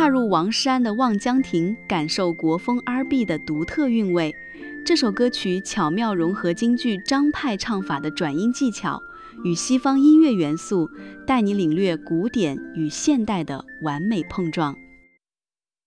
踏入王诗安的《望江亭》，感受国风 R&B 的独特韵味。这首歌曲巧妙融合京剧张派唱法的转音技巧与西方音乐元素，带你领略古典与现代的完美碰撞。